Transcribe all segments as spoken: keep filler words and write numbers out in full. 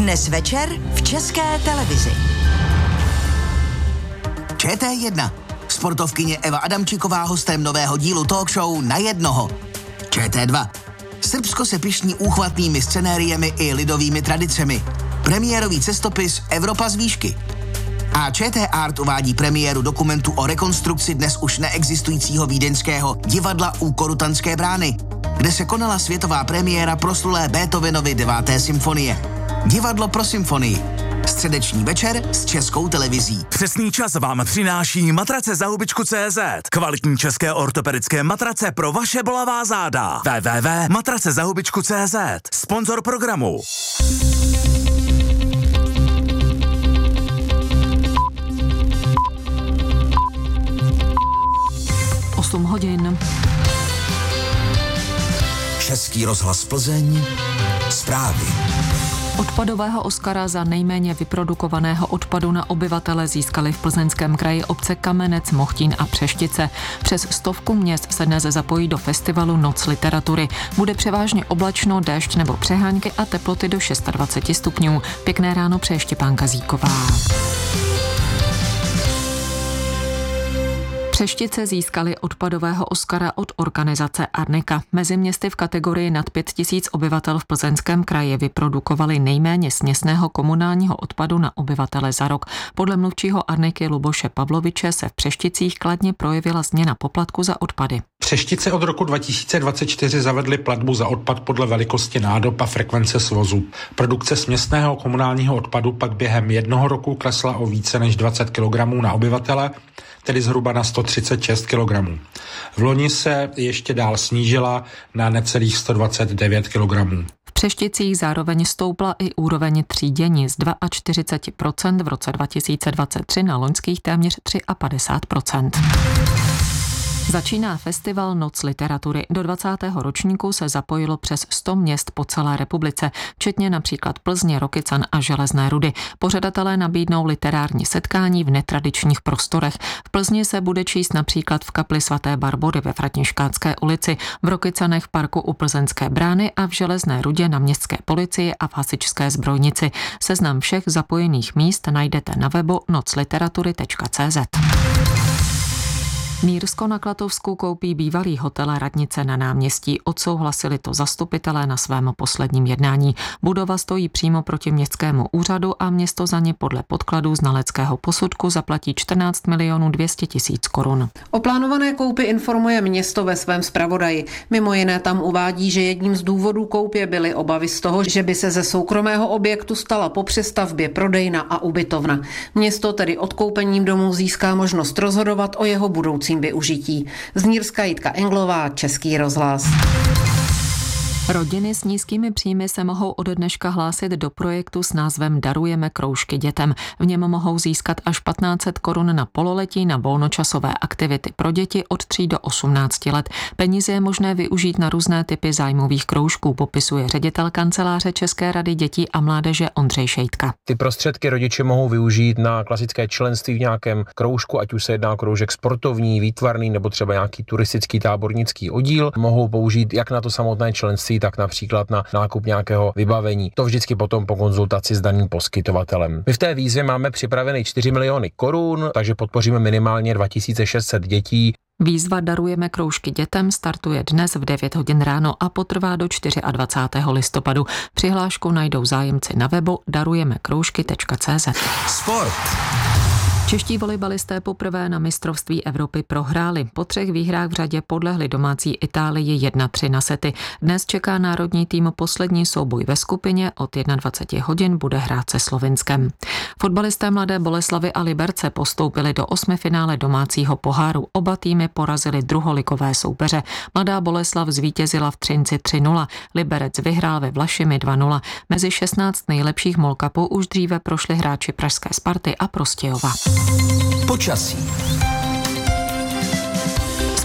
Dnes večer v České televizi. Č T jedna. Sportovkyně Eva Adamčíková hostem nového dílu talk show Na jednoho. Č T dva. Srbsko se pyšní úchvatnými scenériemi i lidovými tradicemi. Premiérový cestopis Evropa z výšky. A Č T Art uvádí premiéru dokumentu o rekonstrukci dnes už neexistujícího vídeňského divadla u Korutanské brány, kde se konala světová premiéra proslulé Beethovenovy deváté symfonie. Divadlo pro symfonii. Středeční večer s Českou televizí. Přesný čas vám přináší matrace za hubičku tečka cé zet. Kvalitní české ortopedické matrace pro vaše bolavá záda. w w w tečka matrace za hubičku tečka cé zet. Sponzor programu. osm hodin. Český rozhlas Plzeň. Zprávy. Odpadového Oscara za nejméně vyprodukovaného odpadu na obyvatele získali v Plzeňském kraji obce Kamenec, Mochtín a Přeštice. Přes stovku měst se dnes zapojí do festivalu Noc literatury. Bude převážně oblačno, déšť nebo přehánky a teploty do dvacet šest stupňů. Pěkné ráno přeje Štěpánka Zíková. Přeštice získali odpadového Oscara od organizace Arnika. Mezi městy v kategorii nad pět tisíc obyvatel v Plzeňském kraji vyprodukovali nejméně směsného komunálního odpadu na obyvatele za rok. Podle mluvčího Arniky Luboše Pavloviče se v Přešticích kladně projevila změna poplatku za odpady. Přeštice od roku dva tisíce dvacet čtyři zavedly platbu za odpad podle velikosti nádob a frekvence svozu. Produkce směsného komunálního odpadu pak během jednoho roku klesla o více než dvacet kilogramů na obyvatele, tedy zhruba na sto třicet šest kilogramů. V loni se ještě dál snížila na necelých sto dvacet devět kilogramů. V Přešticích zároveň stoupla i úroveň třídění z čtyřicet dva procent v roce dva tisíce dvacet tři na loňských téměř padesát tři procent. Začíná festival Noc literatury. Do dvacátého ročníku se zapojilo přes sto měst po celé republice, včetně například Plzně, Rokycan a Železné Rudy. Pořadatelé nabídnou literární setkání v netradičních prostorech. V Plzni se bude číst například v kapli svaté Barbory ve Františkánské ulici, v Rokycanech v parku u Plzeňské brány a v Železné Rudě na městské policii a v hasičské zbrojnici. Seznam všech zapojených míst najdete na webu noc literatury tečka cé zet. Mírsko na Klatovsku koupí bývalý hotel Radnice na náměstí. Odsouhlasili to zastupitelé na svém posledním jednání. Budova stojí přímo proti městskému úřadu a město za ně podle podkladů znaleckého posudku zaplatí čtrnáct milionů dvě stě tisíc korun. O plánované koupi informuje město ve svém zpravodaji. Mimo jiné tam uvádí, že jedním z důvodů koupě byly obavy z toho, že by se ze soukromého objektu stala po přestavbě prodejna a ubytovna. Město tedy odkoupením domu získá možnost rozhodovat o jeho budoucí využití. Z Nýrska Jitka Englová, Český rozhlas. Rodiny s nízkými příjmy se mohou od dneška hlásit do projektu s názvem Darujeme kroužky dětem. V něm mohou získat až patnáct set korun na pololetí na volnočasové aktivity pro děti od tří do osmnácti let. Peníze je možné využít na různé typy zájmových kroužků, popisuje ředitel kanceláře České rady dětí a mládeže Ondřej Šejtka. Ty prostředky rodiče mohou využít na klasické členství v nějakém kroužku, ať už se jedná o kroužek sportovní, výtvarný nebo třeba nějaký turistický tábornický oddíl. Mohou použít jak na to samotné členství, tak například na nákup nějakého vybavení. To vždycky potom po konzultaci s daným poskytovatelem. My v té výzvě máme připraveny čtyři miliony korun, takže podpoříme minimálně dva tisíce šest set dětí. Výzva Darujeme kroužky dětem startuje dnes v devět hodin ráno a potrvá do dvacátého čtvrtého listopadu. Přihlášku najdou zájemci na webu darujeme kroužky tečka cé zet. Sport. Čeští volejbalisté poprvé na mistrovství Evropy prohráli. Po třech výhrách v řadě podlehli domácí Itálii jedna tři na sety. Dnes čeká národní tým poslední souboj ve skupině, od dvacet jedna hodin bude hrát se Slovinskem. Fotbalisté Mladé Boleslavi a Liberce postoupili do osmifinále domácího poháru. Oba týmy porazili druholigové soupeře. Mladá Boleslav zvítězila v Třinci tři nula, Liberec vyhrál ve Vlašimi dva nula. Mezi šestnáct nejlepších molkapů už dříve prošli hráči pražské Sparty a Prostějova. Počasí.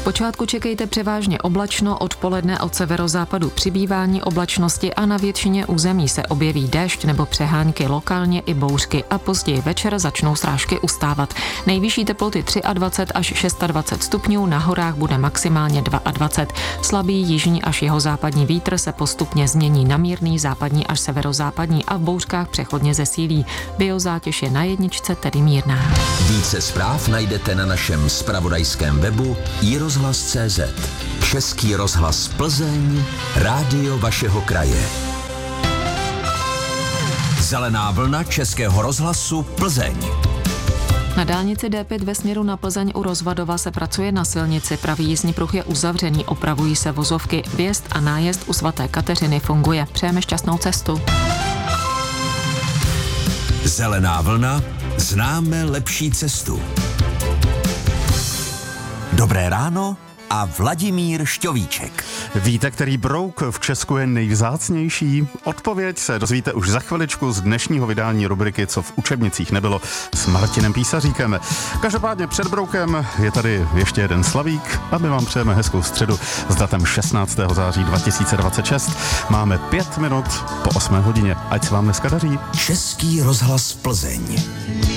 Zpočátku čekejte převážně oblačno, odpoledne od severozápadu přibývání oblačnosti a na většině území se objeví déšť nebo přehánky, lokálně i bouřky a později večer začnou srážky ustávat. Nejvyšší teploty dvacet tři až dvacet šest stupňů, na horách bude maximálně dvacet dva. Slabý jižní až jihozápadní vítr se postupně změní na mírný západní až severozápadní a v bouřkách přechodně zesílí. Biozátěž je na jedničce, tedy mírná. Více zpráv najdete na našem zpravodajském webu i rozhlas tečka cé zet. Český rozhlas Plzeň, rádio vašeho kraje. Zelená vlna Českého rozhlasu Plzeň. Na dálnici D pět ve směru na Plzeň u Rozvadova se pracuje na silnici, pravý jízdní pruh je uzavřený, opravují se vozovky, vjezd a nájezd u svaté Kateřiny funguje. Přejeme šťastnou cestu. Zelená vlna, známe lepší cestu. Dobré ráno a Vladimír Šťovíček. Víte, který brouk v Česku je nejvzácnější? Odpověď se dozvíte už za chviličku z dnešního vydání rubriky Co v učebnicích nebylo s Martinem Písaříkem. Každopádně před broukem je tady ještě jeden slavík a my vám přejeme hezkou středu s datem šestnáctého září dva tisíce dvacet šest. Máme pět minut po osmé hodině. Ať se vám dneska daří. Český rozhlas Plzeň.